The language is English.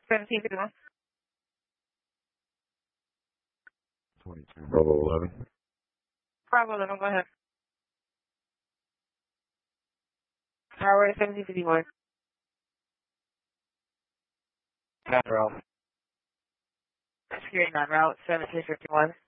1751. 22 Bravo 11. Bravo 11, go ahead. Tower 1751. Pat Ralph. Security 9 route 1751.